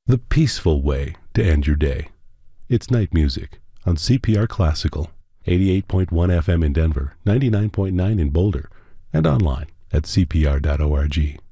the peaceful way to end your day. It's night music on CPR Classical, 88.1 FM in Denver, 99.9 in Boulder, and online at cpr.org.